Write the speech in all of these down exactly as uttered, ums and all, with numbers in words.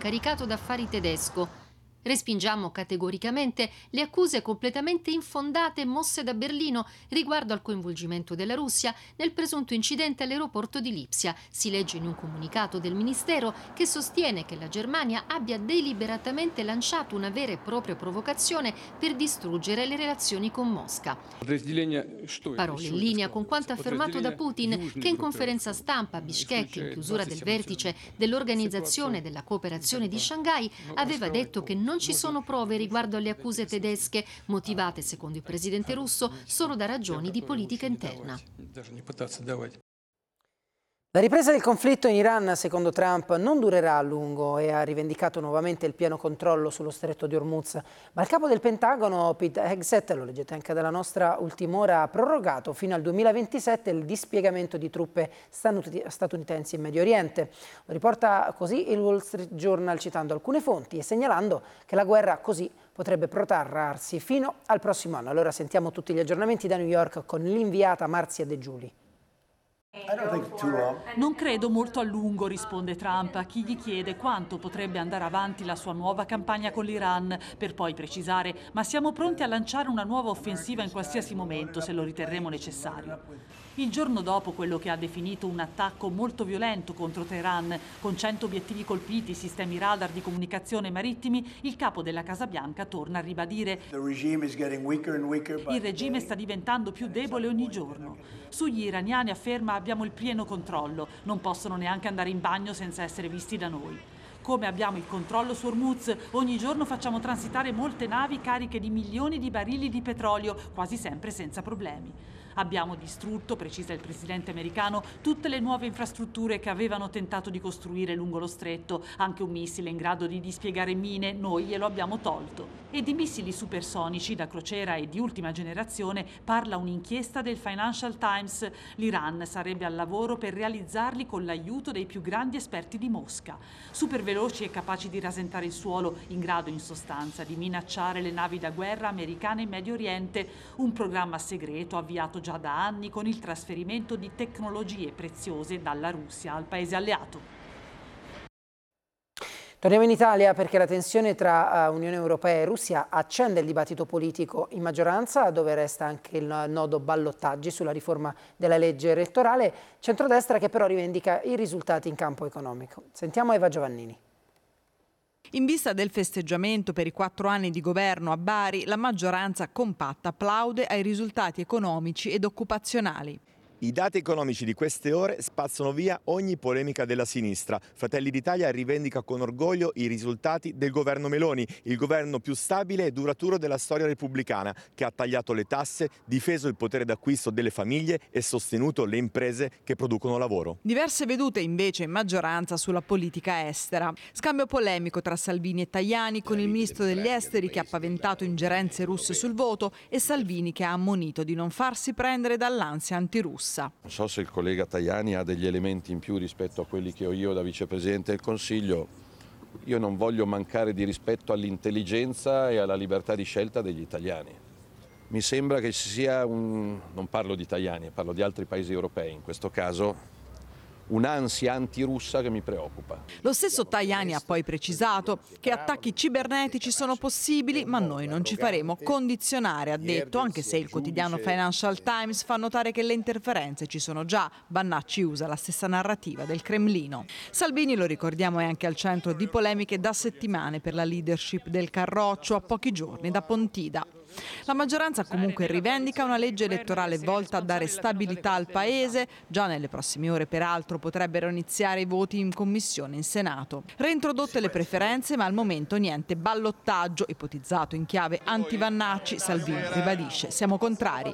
incaricato d'affari tedesco. Respingiamo categoricamente le accuse completamente infondate mosse da Berlino riguardo al coinvolgimento della Russia nel presunto incidente all'aeroporto di Lipsia. Si legge in un comunicato del Ministero che sostiene che la Germania abbia deliberatamente lanciato una vera e propria provocazione per distruggere le relazioni con Mosca. Parole in linea con quanto affermato da Putin, che in conferenza stampa a Bishkek, in chiusura del vertice dell'Organizzazione della Cooperazione di Shanghai, aveva detto che non ci sono prove riguardo alle accuse tedesche, motivate, secondo il presidente russo, solo da ragioni di politica interna. La ripresa del conflitto in Iran, secondo Trump, non durerà a lungo e ha rivendicato nuovamente il pieno controllo sullo stretto di Hormuz. Ma il capo del Pentagono, Pete Hegseth, lo leggete anche dalla nostra ultima ora, ha prorogato fino al duemilaventisette il dispiegamento di truppe statunitensi in Medio Oriente. Lo riporta così il Wall Street Journal, citando alcune fonti e segnalando che la guerra così potrebbe protrarsi fino al prossimo anno. Allora sentiamo tutti gli aggiornamenti da New York con l'inviata Marzia De Giuli. Non credo molto a lungo, risponde Trump a chi gli chiede quanto potrebbe andare avanti la sua nuova campagna con l'Iran, per poi precisare: ma siamo pronti a lanciare una nuova offensiva in qualsiasi momento se lo riterremo necessario. Il giorno dopo quello che ha definito un attacco molto violento contro Teheran, con cento obiettivi colpiti, sistemi radar di comunicazione marittimi, il capo della Casa Bianca torna a ribadire: il regime sta diventando più debole ogni giorno. Sugli iraniani, afferma, abbiamo il pieno controllo, non possono neanche andare in bagno senza essere visti da noi. Come abbiamo il controllo su Hormuz, ogni giorno facciamo transitare molte navi cariche di milioni di barili di petrolio, quasi sempre senza problemi. Abbiamo distrutto, precisa il presidente americano, tutte le nuove infrastrutture che avevano tentato di costruire lungo lo stretto. Anche un missile in grado di dispiegare mine, noi glielo abbiamo tolto. E di missili supersonici da crociera e di ultima generazione parla un'inchiesta del Financial Times. L'Iran sarebbe al lavoro per realizzarli con l'aiuto dei più grandi esperti di Mosca. Super veloci e capaci di rasentare il suolo, in grado in sostanza di minacciare le navi da guerra americane in Medio Oriente. Un programma segreto avviato già da anni con il trasferimento di tecnologie preziose dalla Russia al paese alleato. Torniamo in Italia perché la tensione tra Unione Europea e Russia accende il dibattito politico in maggioranza, dove resta anche il nodo ballottaggi sulla riforma della legge elettorale, centrodestra che però rivendica i risultati in campo economico. Sentiamo Eva Giovannini. In vista del festeggiamento per i quattro anni di governo a Bari, la maggioranza compatta applaude ai risultati economici ed occupazionali. I dati economici di queste ore spazzano via ogni polemica della sinistra. Fratelli d'Italia rivendica con orgoglio i risultati del governo Meloni, il governo più stabile e duraturo della storia repubblicana, che ha tagliato le tasse, difeso il potere d'acquisto delle famiglie e sostenuto le imprese che producono lavoro. Diverse vedute invece in maggioranza sulla politica estera. Scambio polemico tra Salvini e Tajani, con il ministro degli esteri che ha paventato ingerenze russe sul voto e Salvini che ha ammonito di non farsi prendere dall'ansia antirussa. Non so se il collega Tajani ha degli elementi in più rispetto a quelli che ho io da vicepresidente del Consiglio. Io non voglio mancare di rispetto all'intelligenza e alla libertà di scelta degli italiani. Mi sembra che ci sia un, non parlo di Tajani, parlo di altri paesi europei, in questo caso un'ansia antirussa che mi preoccupa. Lo stesso Tajani ha poi precisato che attacchi cibernetici sono possibili, ma noi non ci faremo condizionare, ha detto, anche se il quotidiano Financial Times fa notare che le interferenze ci sono già. Bannacci usa la stessa narrativa del Cremlino. Salvini, lo ricordiamo, è anche al centro di polemiche da settimane per la leadership del Carroccio, a pochi giorni da Pontida. La maggioranza comunque rivendica una legge elettorale volta a dare stabilità al Paese. Già nelle prossime ore, peraltro, potrebbero iniziare i voti in commissione in Senato. Reintrodotte le preferenze, ma al momento niente ballottaggio, ipotizzato in chiave anti-Vannacci. Salvini ribadisce: siamo contrari.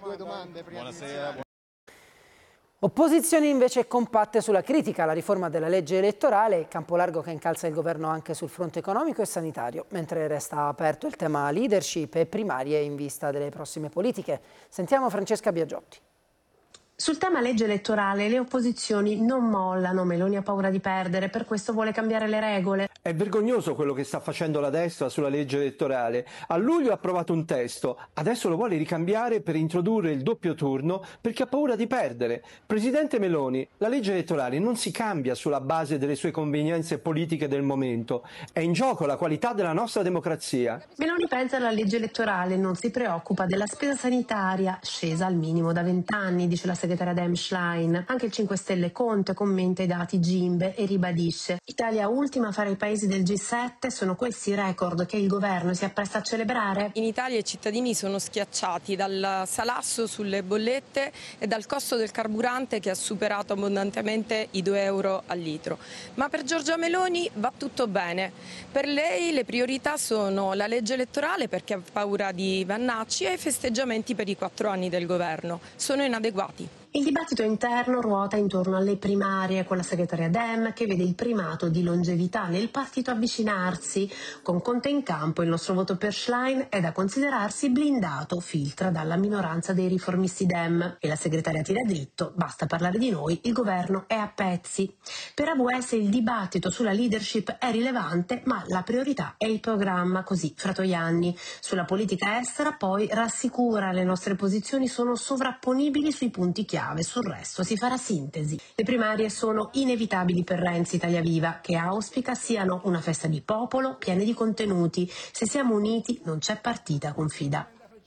Opposizioni invece compatte sulla critica alla riforma della legge elettorale, campo largo che incalza il governo anche sul fronte economico e sanitario, mentre resta aperto il tema leadership e primarie in vista delle prossime politiche. Sentiamo Francesca Biagiotti. Sul tema legge elettorale le opposizioni non mollano, Meloni ha paura di perdere, per questo vuole cambiare le regole. È vergognoso quello che sta facendo la destra sulla legge elettorale. A luglio ha approvato un testo, adesso lo vuole ricambiare per introdurre il doppio turno perché ha paura di perdere. Presidente Meloni, la legge elettorale non si cambia sulla base delle sue convenienze politiche del momento, è in gioco la qualità della nostra democrazia. Meloni pensa alla legge elettorale, non si preoccupa della spesa sanitaria, scesa al minimo da vent'anni, dice la segretaria Dem Schlein. Anche il cinque Stelle Conte commenta i dati Gimbe e ribadisce: Italia ultima fra i paesi del G sette, sono questi i record che il governo si appresta a celebrare? In Italia i cittadini sono schiacciati dal salasso sulle bollette e dal costo del carburante che ha superato abbondantemente i due euro al litro. Ma per Giorgia Meloni va tutto bene. Per lei le priorità sono la legge elettorale perché ha paura di Vannacci e i festeggiamenti per i quattro anni del governo. Sono inadeguati. Il dibattito interno ruota intorno alle primarie, con la segretaria Dem che vede il primato di longevità nel partito avvicinarsi. Con Conte in campo il nostro voto per Schlein è da considerarsi blindato, filtra dalla minoranza dei riformisti Dem. E la segretaria tira dritto, basta parlare di noi, il governo è a pezzi. Per A V S il dibattito sulla leadership è rilevante, ma la priorità è il programma, così Fratoianni. Sulla politica estera poi rassicura, le nostre posizioni sono sovrapponibili sui punti chiave. Sul resto si farà sintesi. Le primarie sono inevitabili per Renzi Italia Viva, che auspica siano una festa di popolo, piene di contenuti. Se siamo uniti non c'è partita, confida.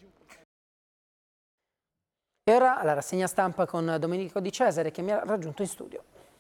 E ora la rassegna stampa con Domenico Di Cesare che mi ha raggiunto in studio.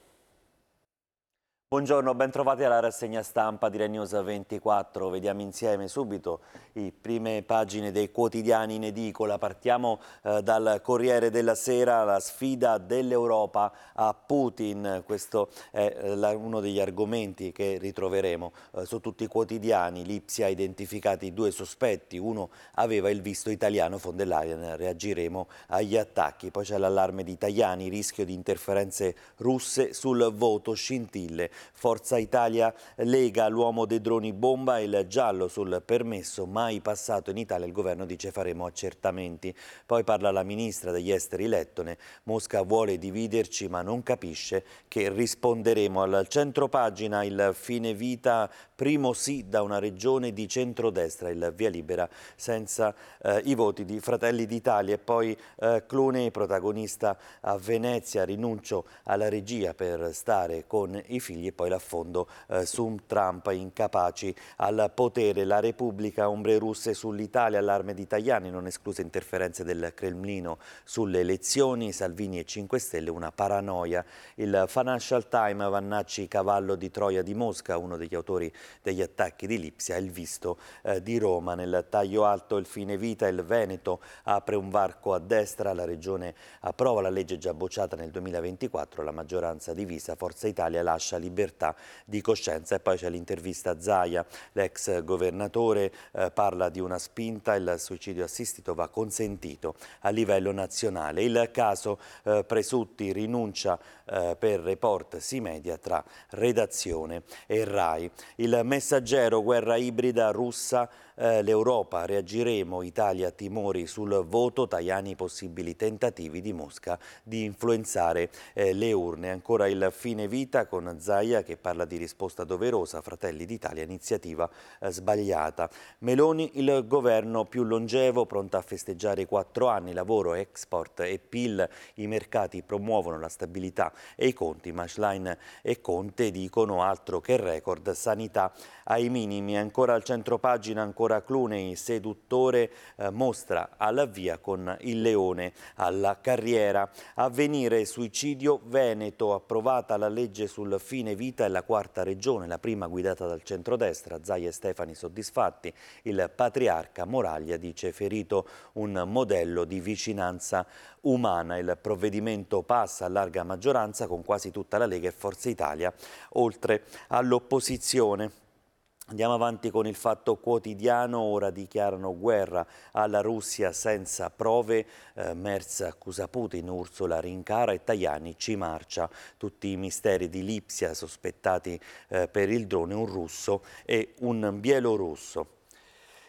Buongiorno, ben trovati alla rassegna stampa di RaiNews ventiquattro. Vediamo insieme subito le prime pagine dei quotidiani in edicola. Partiamo eh, dal Corriere della Sera, la sfida dell'Europa a Putin. Questo è eh, la, uno degli argomenti che ritroveremo eh, su tutti i quotidiani. L'Ipsi ha identificati due sospetti, uno aveva il visto italiano, von der Leyen, reagiremo agli attacchi. Poi c'è l'allarme di Tajani, rischio di interferenze russe sul voto, scintille. Forza Italia lega l'uomo dei droni bomba, il giallo sul permesso mai passato in Italia, il governo dice faremo accertamenti. Poi parla la ministra degli esteri Lettone, Mosca vuole dividerci ma non capisce che risponderemo. Al centropagina il fine vita, primo sì da una regione di centrodestra, il via libera senza eh, i voti di Fratelli d'Italia. E poi eh, Clooney, protagonista a Venezia, rinuncio alla regia per stare con i figli. E poi l'affondo eh, su Trump, incapaci al potere, la Repubblica, ombre russe sull'Italia, allarme di Tajani, non escluse interferenze del Cremlino sulle elezioni, Salvini e cinque Stelle, una paranoia. Il Financial Times, Vannacci, cavallo di Troia di Mosca, uno degli autori degli attacchi di Lipsia, il visto eh, di Roma. Nel taglio alto il fine vita, il Veneto apre un varco a destra, la regione approva la legge già bocciata nel duemilaventiquattro, la maggioranza divisa, Forza Italia lascia libertà di coscienza. E poi c'è l'intervista a Zaia, l'ex governatore eh, parla di una spinta, il suicidio assistito va consentito a livello nazionale. Il caso eh, Presutti, rinuncia eh, per Report Simedia tra redazione e RAI. Il Messaggero, guerra ibrida russa, eh, l'Europa, reagiremo, Italia timori sul voto, Tajani possibili tentativi di Mosca di influenzare eh, le urne. Ancora il fine vita con Zaia che parla di risposta doverosa, Fratelli d'Italia, iniziativa eh, sbagliata. Meloni, il governo più longevo, pronta a festeggiare i quattro anni, lavoro, export e P I L, i mercati promuovono la stabilità e i conti, ma Schlein e Conte dicono altro che record, sanità ai minimi. Ancora al centropagina, ancora Clooney, seduttore, eh, mostra alla via con il leone alla carriera. Avvenire, suicidio Veneto, approvata la legge sul fine vita è la quarta regione, la prima guidata dal centrodestra, Zaia e Stefani soddisfatti, il patriarca Moraglia dice ferito un modello di vicinanza umana. Il provvedimento passa a larga maggioranza con quasi tutta la Lega e Forza Italia, oltre all'opposizione. Andiamo avanti con il Fatto Quotidiano, ora dichiarano guerra alla Russia senza prove, eh, Merz accusa Putin, Ursula rincara e Tajani ci marcia, tutti i misteri di Lipsia sospettati eh, per il drone, un russo e un bielorusso.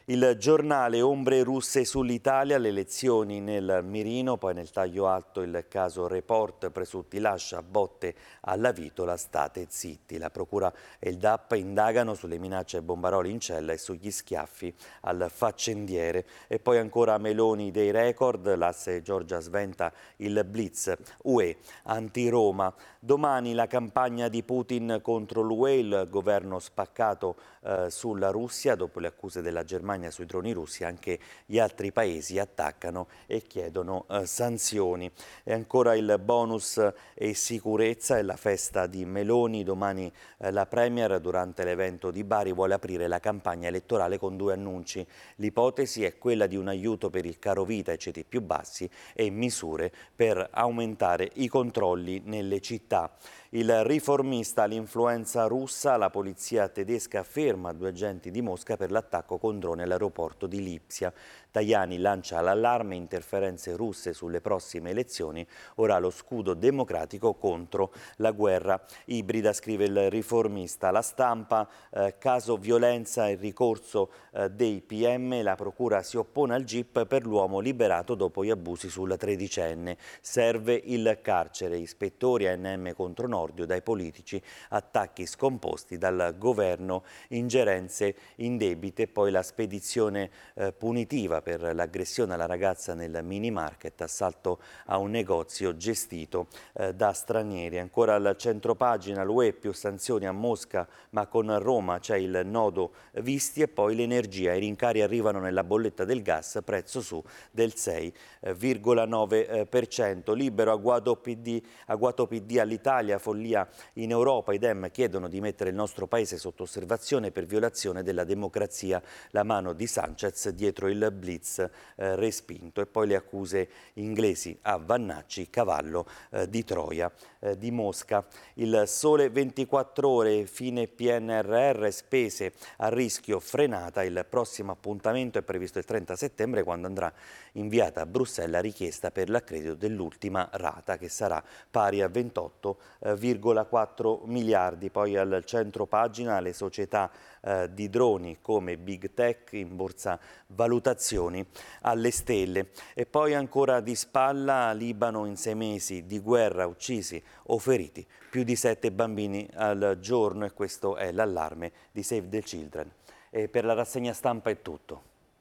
Il giornale, ombre russe sull'Italia, le elezioni nel mirino, poi nel taglio alto il caso Report, presunti lascia botte alla Vitola, state zitti. La procura e il D A P indagano sulle minacce ai bombaroli in cella e sugli schiaffi al faccendiere. E poi ancora Meloni dei record, l'asse Giorgia sventa il blitz, U E anti-Roma. Domani la campagna di Putin contro l'U E, il governo spaccato eh, sulla Russia, dopo le accuse della Germania sui droni russi, anche gli altri paesi attaccano e chiedono eh, sanzioni. E ancora il bonus e sicurezza e la festa di Meloni. Domani eh, la Premier durante l'evento di Bari vuole aprire la campagna elettorale con due annunci. L'ipotesi è quella di un aiuto per il carovita ai ceti più bassi e misure per aumentare i controlli nelle città. Il riformista, l'influenza russa, la polizia tedesca ferma due agenti di Mosca per l'attacco con drone all'aeroporto di Lipsia. Tajani lancia l'allarme, interferenze russe sulle prossime elezioni, ora lo scudo democratico contro la guerra ibrida, scrive il riformista. La Stampa, eh, caso violenza e ricorso eh, dei P M, la procura si oppone al G I P per l'uomo liberato dopo gli abusi sul tredicenne. Serve il carcere, ispettori A N M contro Nordio dai politici, attacchi scomposti dal governo, ingerenze indebite, poi la spedizione eh, punitiva per l'aggressione alla ragazza nel mini market, assalto a un negozio gestito eh, da stranieri. Ancora al centropagina, l'U E più sanzioni a Mosca, ma con Roma c'è il nodo visti, e poi l'energia, i rincari arrivano nella bolletta del gas, prezzo su del sei virgola nove per cento. Libero, agguato P D, agguato P D all'Italia, follia in Europa, i Dem chiedono di mettere il nostro paese sotto osservazione per violazione della democrazia, la mano di Sanchez dietro il blitz eh, respinto. E poi le accuse inglesi a Vannacci, cavallo eh, di Troia eh, di Mosca. Il Sole ventiquattro ore, fine P N R R, spese a rischio frenata. Il prossimo appuntamento è previsto il trenta settembre, quando andrà inviata a Bruxelles la richiesta per l'accredito dell'ultima rata, che sarà pari a ventotto virgola quattro miliardi. Poi al centro pagina le società eh, di droni come Big Tech in borsa, valutazioni alle stelle. E poi ancora di spalla, Libano in sei mesi di guerra, uccisi o feriti più di sette bambini al giorno, e questo è l'allarme di Save the Children. E per la rassegna stampa è tutto.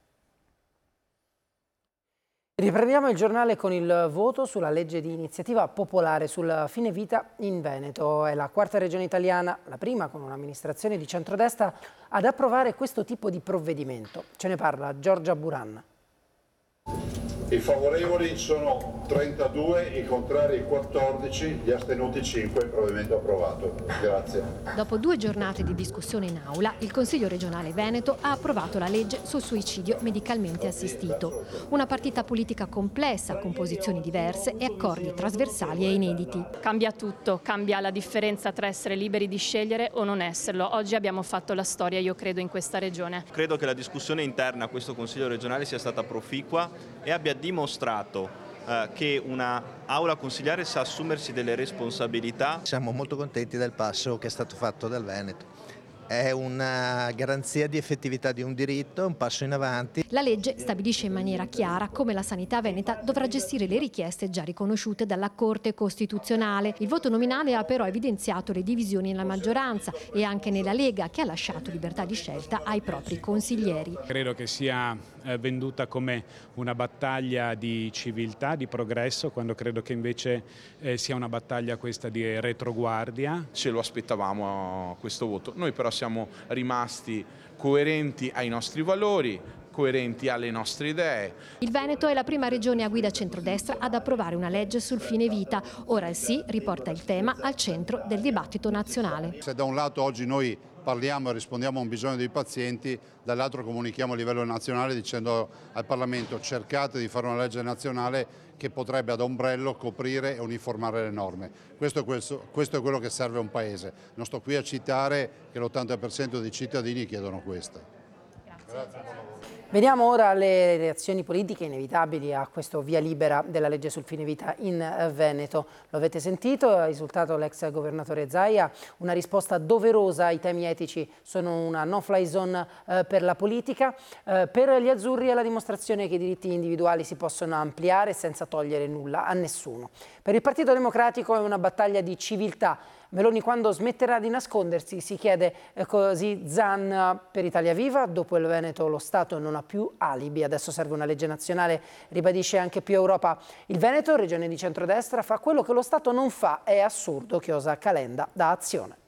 Riprendiamo il giornale con il voto sulla legge di iniziativa popolare sul fine vita in Veneto. È la quarta regione italiana, la prima con un'amministrazione di centrodestra, ad approvare questo tipo di provvedimento. Ce ne parla Giorgia Buran. I favorevoli sono trentadue, i contrari quattordici, gli astenuti cinque, il provvedimento approvato. Grazie. Dopo due giornate di discussione in aula, il Consiglio regionale Veneto ha approvato la legge sul suicidio medicalmente assistito. Una partita politica complessa, con posizioni diverse e accordi trasversali e inediti. Cambia tutto, cambia la differenza tra essere liberi di scegliere o non esserlo. Oggi abbiamo fatto la storia, io credo, in questa regione. Credo che la discussione interna a questo Consiglio regionale sia stata proficua e abbia dimostrato eh, che una aula consigliare sa assumersi delle responsabilità. Siamo molto contenti del passo che è stato fatto dal Veneto. È una garanzia di effettività di un diritto, un passo in avanti. La legge stabilisce in maniera chiara come la sanità veneta dovrà gestire le richieste già riconosciute dalla Corte Costituzionale. Il voto nominale ha però evidenziato le divisioni nella maggioranza e anche nella Lega, che ha lasciato libertà di scelta ai propri consiglieri. Credo che sia eh, venduta come una battaglia di civiltà, di progresso, quando credo che invece eh, sia una battaglia questa di retroguardia. Ce lo aspettavamo questo voto. Noi però siamo rimasti coerenti ai nostri valori, coerenti alle nostre idee. Il Veneto è la prima regione a guida centrodestra ad approvare una legge sul fine vita. Ora il sì riporta il tema al centro del dibattito nazionale. Se da un lato oggi noi parliamo e rispondiamo a un bisogno dei pazienti, dall'altro comunichiamo a livello nazionale dicendo al Parlamento: cercate di fare una legge nazionale che potrebbe ad ombrello coprire e uniformare le norme. Questo, questo, questo è quello che serve a un Paese. Non sto qui a citare che l'ottanta per cento dei cittadini chiedono questo. Grazie. Grazie. Vediamo ora le reazioni politiche inevitabili a questo via libera della legge sul fine vita in Veneto. Lo avete sentito, ha risultato l'ex governatore Zaia, una risposta doverosa ai temi etici sono una no-fly zone eh, per la politica. Eh, per gli azzurri è la dimostrazione che i diritti individuali si possono ampliare senza togliere nulla a nessuno. Per il Partito Democratico è una battaglia di civiltà. Meloni quando smetterà di nascondersi, si chiede eh, così Zan per Italia Viva. Dopo il Veneto lo Stato non ha più alibi, adesso serve una legge nazionale, ribadisce anche più Europa. Il Veneto, regione di centrodestra, fa quello che lo Stato non fa, è assurdo, chiosa Calenda da Azione.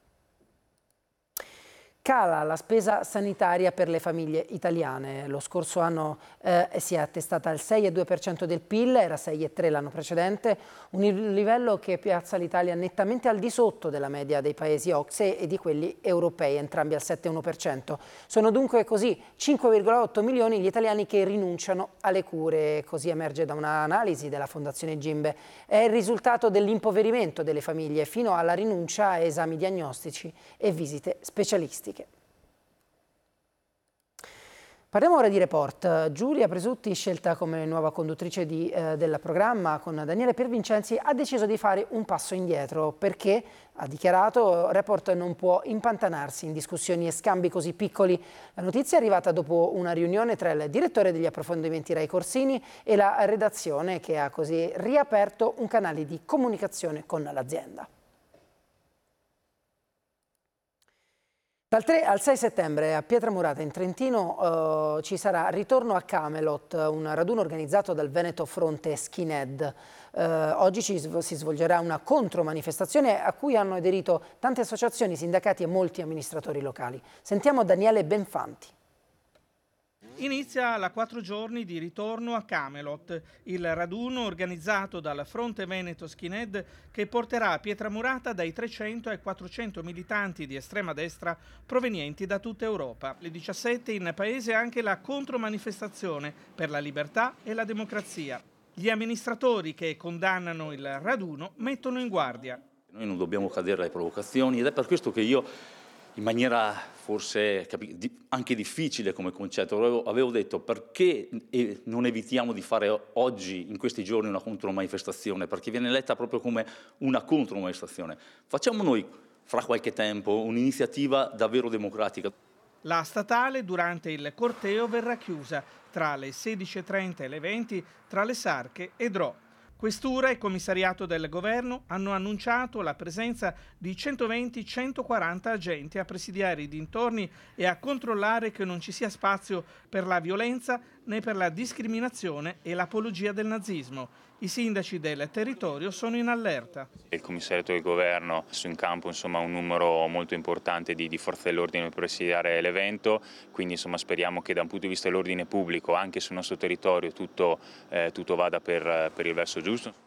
Cala la spesa sanitaria per le famiglie italiane. Lo scorso anno eh, si è attestata al sei virgola due per cento del P I L, era sei virgola tre l'anno precedente, un livello che piazza l'Italia nettamente al di sotto della media dei paesi O C S E e di quelli europei, entrambi al sette virgola uno per cento. Sono dunque così cinque virgola otto milioni gli italiani che rinunciano alle cure, così emerge da un'analisi della Fondazione Gimbe. È il risultato dell'impoverimento delle famiglie fino alla rinuncia a esami diagnostici e visite specialistiche. Parliamo ora di Report. Giulia Presutti, scelta come nuova conduttrice di, eh, del programma con Daniele Piervincenzi, ha deciso di fare un passo indietro perché, ha dichiarato, Report non può impantanarsi in discussioni e scambi così piccoli. La notizia è arrivata dopo una riunione tra il direttore degli approfondimenti Rai Corsini e la redazione, che ha così riaperto un canale di comunicazione con l'azienda. Dal tre al sei settembre a Pietramurata in Trentino eh, ci sarà Ritorno a Camelot, un raduno organizzato dal Veneto Fronte Skinhead. Eh, oggi ci, si svolgerà una contromanifestazione a cui hanno aderito tante associazioni, sindacati e molti amministratori locali. Sentiamo Daniele Benfanti. Inizia la quattro giorni di Ritorno a Camelot, il raduno organizzato dal Fronte Veneto Skinhead che porterà a Pietramurata dai trecento ai quattrocento militanti di estrema destra provenienti da tutta Europa. Le diciassette in paese anche la contromanifestazione per la libertà e la democrazia. Gli amministratori che condannano il raduno mettono in guardia. Noi non dobbiamo cadere alle provocazioni ed è per questo che io, in maniera forse anche difficile come concetto, avevo, avevo detto perché non evitiamo di fare oggi, in questi giorni, una contromanifestazione, perché viene letta proprio come una contromanifestazione. Facciamo noi, fra qualche tempo, un'iniziativa davvero democratica. La statale durante il corteo verrà chiusa tra le sedici e trenta e le venti tra le Sarche e Dro. Questura e commissariato del governo hanno annunciato la presenza di centoventi centoquaranta agenti a presidiare i dintorni e a controllare che non ci sia spazio per la violenza né per la discriminazione e l'apologia del nazismo. I sindaci del territorio sono in allerta. Il commissariato del governo ha messo in campo insomma, un numero molto importante di, di forze dell'ordine per presidiare l'evento, quindi insomma, speriamo che da un punto di vista dell'ordine pubblico anche sul nostro territorio tutto, eh, tutto vada per, per il verso giusto.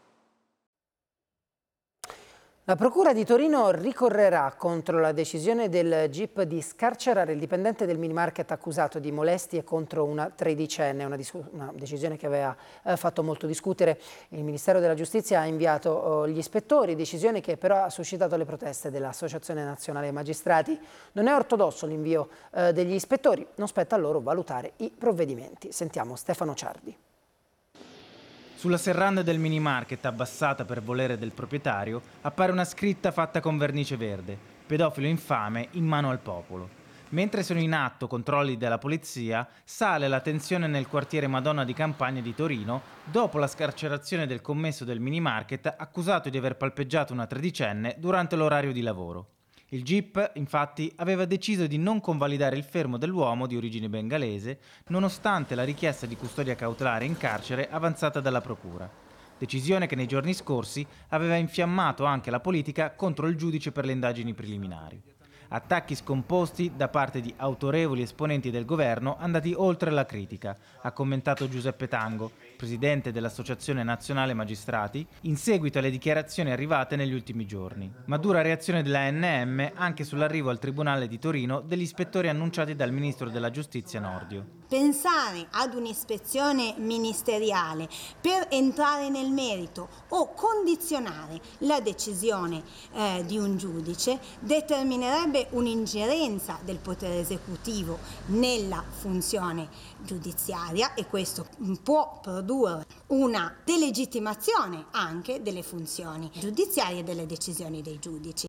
La Procura di Torino ricorrerà contro la decisione del G I P di scarcerare il dipendente del minimarket accusato di molestie contro una tredicenne, una, una decisione che aveva eh, fatto molto discutere. Il Ministero della Giustizia ha inviato oh, gli ispettori, decisione che però ha suscitato le proteste dell'Associazione Nazionale Magistrati. Non è ortodosso l'invio eh, degli ispettori, non spetta a loro valutare i provvedimenti. Sentiamo Stefano Ciardi. Sulla serranda del minimarket, abbassata per volere del proprietario, appare una scritta fatta con vernice verde: pedofilo infame in mano al popolo. Mentre sono in atto controlli della polizia, sale la tensione nel quartiere Madonna di Campagna di Torino dopo la scarcerazione del commesso del minimarket accusato di aver palpeggiato una tredicenne durante l'orario di lavoro. Il G I P, infatti, aveva deciso di non convalidare il fermo dell'uomo di origine bengalese, nonostante la richiesta di custodia cautelare in carcere avanzata dalla Procura. Decisione che nei giorni scorsi aveva infiammato anche la politica contro il giudice per le indagini preliminari. Attacchi scomposti da parte di autorevoli esponenti del governo andati oltre la critica, ha commentato Giuseppe Tango, presidente dell'Associazione Nazionale Magistrati, in seguito alle dichiarazioni arrivate negli ultimi giorni. Ma dura reazione della A N M anche sull'arrivo al Tribunale di Torino degli ispettori annunciati dal Ministro della Giustizia Nordio. Pensare ad un'ispezione ministeriale per entrare nel merito o condizionare la decisione eh, di un giudice determinerebbe c'è un'ingerenza del potere esecutivo nella funzione giudiziaria e questo può produrre una delegittimazione anche delle funzioni giudiziarie e delle decisioni dei giudici.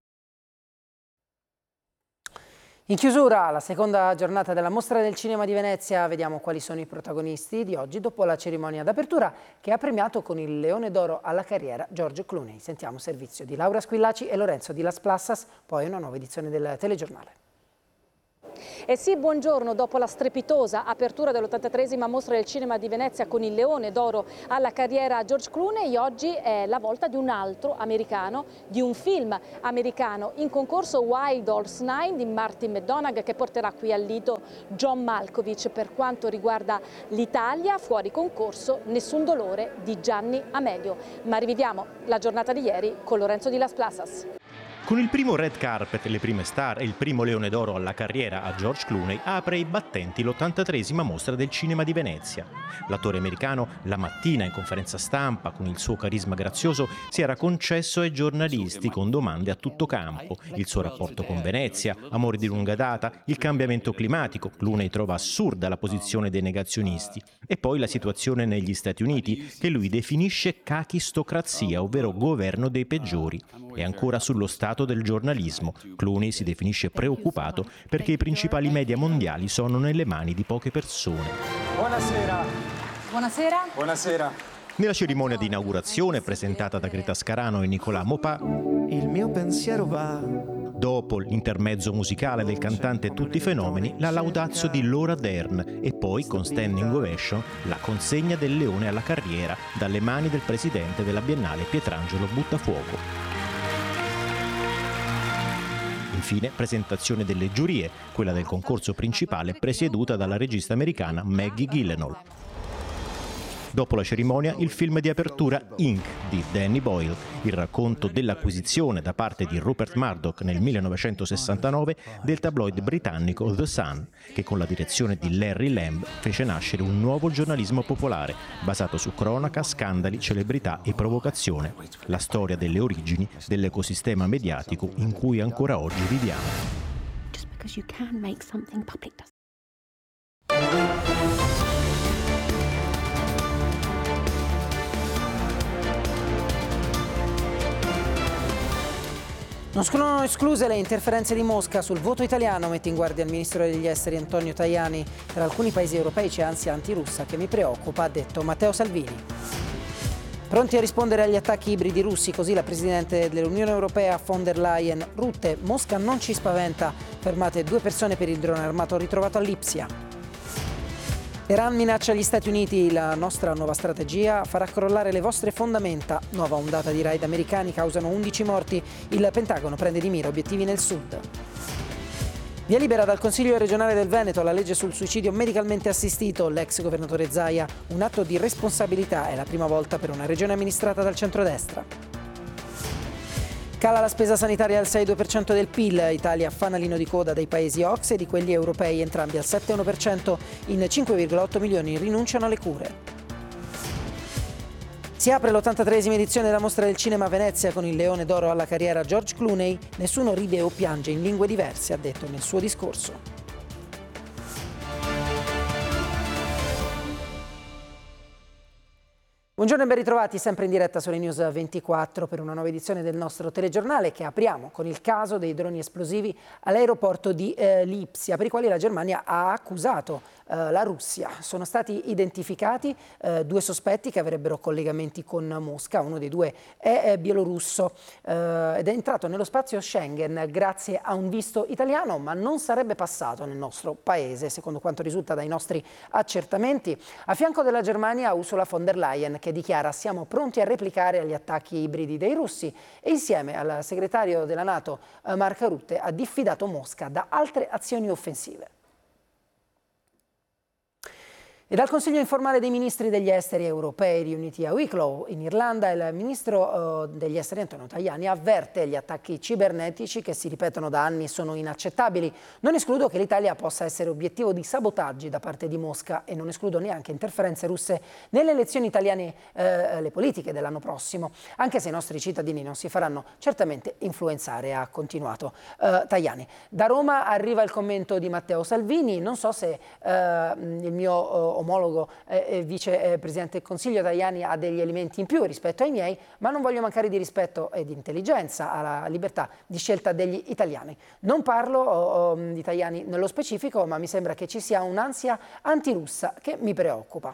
In chiusura, la seconda giornata della Mostra del Cinema di Venezia, vediamo quali sono i protagonisti di oggi dopo la cerimonia d'apertura che ha premiato con il Leone d'Oro alla carriera George Clooney. Sentiamo servizio di Laura Squillaci e Lorenzo Di Las Plassas, poi una nuova edizione del telegiornale. Eh sì, buongiorno. Dopo la strepitosa apertura dell'ottantatreesima Mostra del Cinema di Venezia con il Leone d'Oro alla carriera George Clooney, oggi è la volta di un altro americano, di un film americano. In concorso Wild Horse nove di Martin McDonagh, che porterà qui al Lido John Malkovich. Per quanto riguarda l'Italia, fuori concorso Nessun dolore di Gianni Amelio. Ma riviviamo la giornata di ieri con Lorenzo Di Las Plassas. Con il primo red carpet, le prime star e il primo Leone d'Oro alla carriera a George Clooney, apre i battenti l'ottantatreesima Mostra del Cinema di Venezia. L'attore americano, la mattina in conferenza stampa, con il suo carisma grazioso, si era concesso ai giornalisti con domande a tutto campo. Il suo rapporto con Venezia, amore di lunga data, il cambiamento climatico. Clooney trova assurda la posizione dei negazionisti. E poi la situazione negli Stati Uniti, che lui definisce cachistocrazia, ovvero governo dei peggiori. E ancora sullo stato del giornalismo. Clooney si definisce preoccupato perché i principali media mondiali sono nelle mani di poche persone. Buonasera. Buonasera. Buonasera. Nella cerimonia di inaugurazione presentata da Greta Scarano e Nicolas Maupin, il mio pensiero va. Dopo l'intermezzo musicale del cantante Tutti i Fenomeni, la laudatio di Laura Dern e poi, con standing ovation, la consegna del Leone alla carriera dalle mani del presidente della Biennale Pietrangelo Buttafuoco. Infine, presentazione delle giurie, quella del concorso principale presieduta dalla regista americana Maggie Gyllenhaal. Dopo la cerimonia, il film di apertura Ink di Danny Boyle, il racconto dell'acquisizione da parte di Rupert Murdoch nel millenovecentosessantanove del tabloid britannico The Sun, che con la direzione di Larry Lamb fece nascere un nuovo giornalismo popolare, basato su cronaca, scandali, celebrità e provocazione, la storia delle origini dell'ecosistema mediatico in cui ancora oggi viviamo. Just because you can make something public doesn't. Non sono escluse le interferenze di Mosca sul voto italiano, mette in guardia il ministro degli esteri Antonio Tajani. Tra alcuni paesi europei c'è ansia antirussa che mi preoccupa, ha detto Matteo Salvini. Pronti a rispondere agli attacchi ibridi russi, così la Presidente dell'Unione Europea von der Leyen. Rutte, Mosca non ci spaventa, fermate due persone per il drone armato ritrovato a Lipsia. Iran minaccia gli Stati Uniti, la nostra nuova strategia farà crollare le vostre fondamenta. Nuova ondata di raid americani causano undici morti, il Pentagono prende di mira obiettivi nel sud. Via libera dal Consiglio regionale del Veneto la legge sul suicidio medicalmente assistito, l'ex governatore Zaia, un atto di responsabilità, è la prima volta per una regione amministrata dal centrodestra. Cala la spesa sanitaria al sei virgola due per cento del P I L, Italia fanalino di coda dei paesi O C S E e di quelli europei, entrambi al sette virgola uno per cento, in cinque virgola otto milioni rinunciano alle cure. Si apre l'ottantatreesima edizione della Mostra del Cinema a Venezia con il Leone d'Oro alla carriera George Clooney, nessuno ride o piange in lingue diverse, ha detto nel suo discorso. Buongiorno e ben ritrovati, sempre in diretta sulle News ventiquattro per una nuova edizione del nostro telegiornale che apriamo con il caso dei droni esplosivi all'aeroporto di eh, Lipsia, per i quali la Germania ha accusato eh, la Russia. Sono stati identificati eh, due sospetti che avrebbero collegamenti con Mosca, uno dei due è, è bielorusso eh, ed è entrato nello spazio Schengen grazie a un visto italiano, ma non sarebbe passato nel nostro paese, secondo quanto risulta dai nostri accertamenti. A fianco della Germania Ursula von der Leyen, che dichiara siamo pronti a replicare agli attacchi ibridi dei russi, e insieme al segretario della NATO Mark Rutte ha diffidato Mosca da altre azioni offensive. E dal Consiglio informale dei ministri degli esteri europei riuniti a Wicklow in Irlanda, il ministro uh, degli esteri Antonio Tajani avverte gli attacchi cibernetici che si ripetono da anni sono inaccettabili. Non escludo che l'Italia possa essere obiettivo di sabotaggi da parte di Mosca e non escludo neanche interferenze russe nelle elezioni italiane, eh, le politiche dell'anno prossimo, anche se i nostri cittadini non si faranno certamente influenzare, ha continuato uh, Tajani. Da Roma arriva il commento di Matteo Salvini. Non so se uh, il mio uh, omologo eh, vicepresidente del Consiglio Tajani ha degli elementi in più rispetto ai miei, ma non voglio mancare di rispetto e di intelligenza alla libertà di scelta degli italiani. Non parlo oh, oh, di Tajani nello specifico, ma mi sembra che ci sia un'ansia antirussa che mi preoccupa.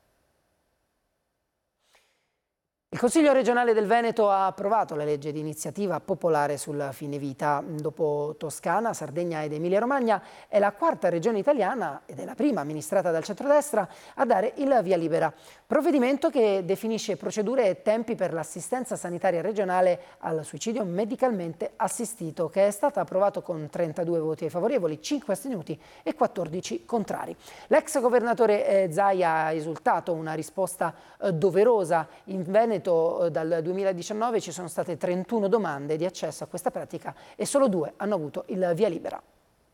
Il Consiglio regionale del Veneto ha approvato la legge di iniziativa popolare sul fine vita. Dopo Toscana, Sardegna ed Emilia-Romagna è la quarta regione italiana ed è la prima amministrata dal centrodestra a dare il via libera. Provvedimento che definisce procedure e tempi per l'assistenza sanitaria regionale al suicidio medicalmente assistito, che è stato approvato con trentadue voti favorevoli, cinque astenuti e quattordici contrari. L'ex governatore Zaia ha esultato, una risposta doverosa. In Veneto dal duemiladiciannove ci sono state trentuno domande di accesso a questa pratica e solo due hanno avuto il via libera.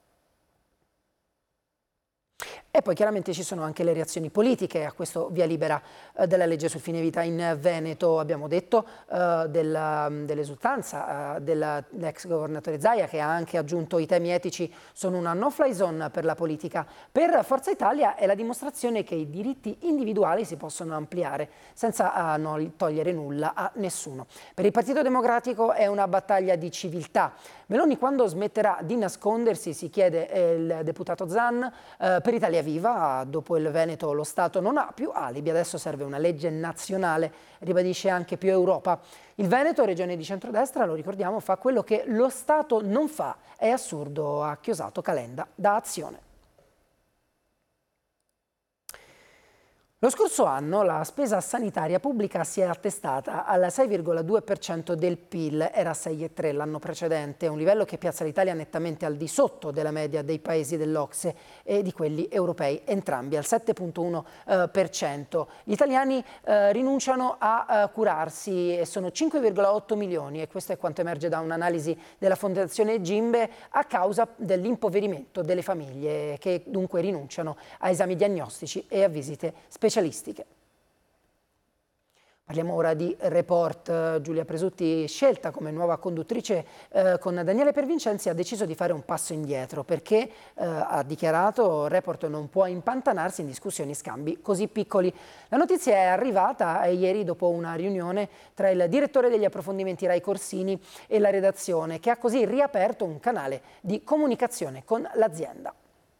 E poi chiaramente ci sono anche le reazioni politiche a questo via libera eh, della legge sul fine vita in Veneto. Abbiamo detto eh, del, dell'esultanza eh, dell'ex governatore Zaia, che ha anche aggiunto i temi etici sono una no-fly zone per la politica. Per Forza Italia è la dimostrazione che i diritti individuali si possono ampliare senza eh, non togliere nulla a nessuno. Per il Partito Democratico è una battaglia di civiltà. Meloni quando smetterà di nascondersi, si chiede eh, il deputato Zan. Eh, per Italia Viva, dopo il Veneto lo Stato non ha più alibi, adesso serve una legge nazionale, ribadisce anche più Europa. Il Veneto, regione di centrodestra, lo ricordiamo, fa quello che lo Stato non fa. È assurdo, ha chiosato Calenda da Azione. Lo scorso anno la spesa sanitaria pubblica si è attestata al sei virgola due per cento del P I L, era sei virgola tre l'anno precedente, un livello che piazza l'Italia nettamente al di sotto della media dei paesi dell'Ocse e di quelli europei, entrambi al sette virgola uno per cento. Gli italiani eh, rinunciano a eh, curarsi e sono cinque virgola otto milioni, e questo è quanto emerge da un'analisi della Fondazione Gimbe, a causa dell'impoverimento delle famiglie che dunque rinunciano a esami diagnostici e a visite specialistiche. specialistiche. Parliamo ora di Report. Giulia Presutti, scelta come nuova conduttrice eh, con Daniele Pervincenzi, ha deciso di fare un passo indietro perché, eh, ha dichiarato, Report non può impantanarsi in discussioni e scambi così piccoli. La notizia è arrivata eh, ieri dopo una riunione tra il direttore degli approfondimenti Rai Corsini e la redazione, che ha così riaperto un canale di comunicazione con l'azienda.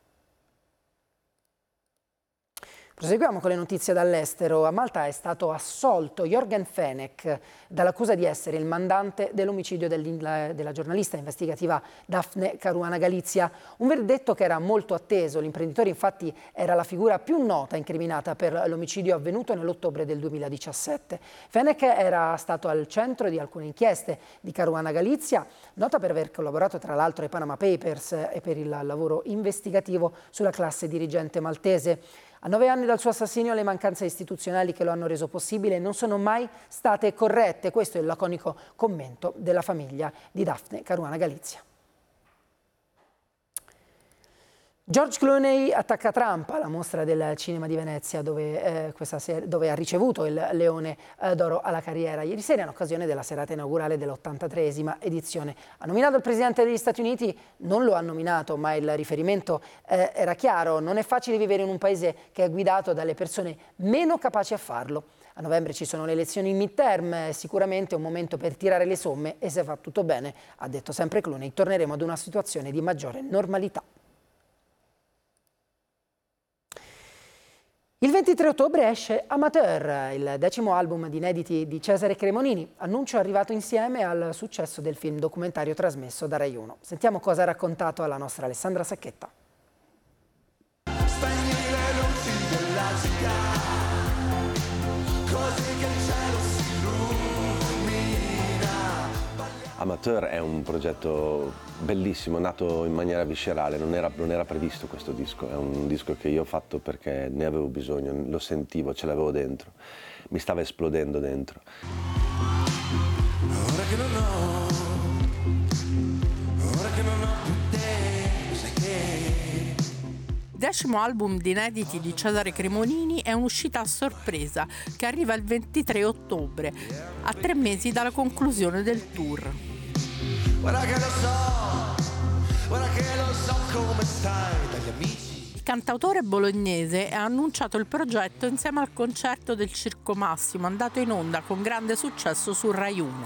Proseguiamo con le notizie dall'estero. A Malta è stato assolto Jørgen Fenech dall'accusa di essere il mandante dell'omicidio della giornalista investigativa Daphne Caruana Galizia, un verdetto che era molto atteso. L'imprenditore infatti era la figura più nota incriminata per l'omicidio avvenuto nell'ottobre del duemiladiciassette. Fenech era stato al centro di alcune inchieste di Caruana Galizia, nota per aver collaborato tra l'altro ai Panama Papers e per il lavoro investigativo sulla classe dirigente maltese. A nove anni dal suo assassinio le mancanze istituzionali che lo hanno reso possibile non sono mai state corrette. Questo è il laconico commento della famiglia di Daphne Caruana Galizia. George Clooney attacca Trump alla mostra del cinema di Venezia, dove, eh, questa sera, dove ha ricevuto il Leone eh, d'Oro alla carriera ieri sera in occasione della serata inaugurale dell'ottantatreesima edizione. Ha nominato il presidente degli Stati Uniti, non lo ha nominato, ma il riferimento eh, era chiaro: non è facile vivere in un paese che è guidato dalle persone meno capaci a farlo. A novembre ci sono le elezioni in midterm, sicuramente un momento per tirare le somme e se va tutto bene, ha detto sempre Clooney, torneremo ad una situazione di maggiore normalità. Il ventitré ottobre esce Amateur, il decimo album di inediti di Cesare Cremonini, annuncio arrivato insieme al successo del film documentario trasmesso da Rai uno. Sentiamo cosa ha raccontato alla nostra Alessandra Sacchetta. Amateur è un progetto bellissimo, nato in maniera viscerale, non era, non era previsto questo disco, è un disco che io ho fatto perché ne avevo bisogno, lo sentivo, ce l'avevo dentro, mi stava esplodendo dentro. Ora che non ho, ora che non ho più te, sai che... Decimo album di inediti di Cesare Cremonini è un'uscita a sorpresa che arriva il ventitré ottobre, a tre mesi dalla conclusione del tour. Guarda che lo so, guarda che lo so come stai dagli amici. Il cantautore bolognese ha annunciato il progetto insieme al concerto del Circo Massimo, andato in onda con grande successo su Rai uno.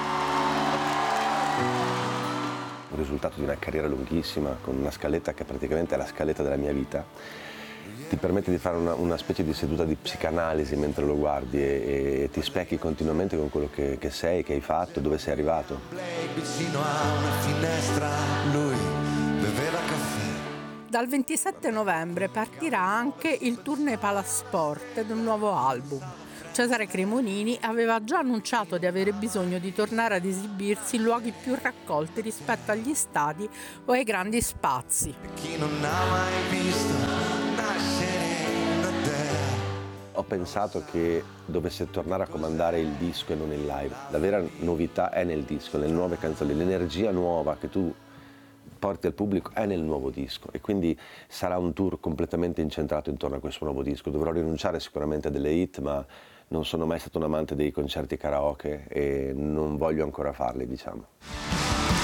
Il risultato di una carriera lunghissima, con una scaletta che praticamente è la scaletta della mia vita, ti permette di fare una, una specie di seduta di psicanalisi mentre lo guardi e, e ti specchi continuamente con quello che, che sei, che hai fatto, dove sei arrivato. Vicino a una finestra lui beveva caffè. Dal ventisette novembre partirà anche il tournée Palasport del nuovo album. Cesare Cremonini aveva già annunciato di avere bisogno di tornare ad esibirsi in luoghi più raccolti rispetto agli stadi o ai grandi spazi. Chi non ha mai visto nascere da te. Ho pensato che dovesse tornare a comandare il disco e non il live. La vera novità è nel disco, nelle nuove canzoni, l'energia nuova che tu porti al pubblico è nel nuovo disco e quindi sarà un tour completamente incentrato intorno a questo nuovo disco. Dovrò rinunciare sicuramente a delle hit, ma non sono mai stato un amante dei concerti karaoke e non voglio ancora farli, diciamo.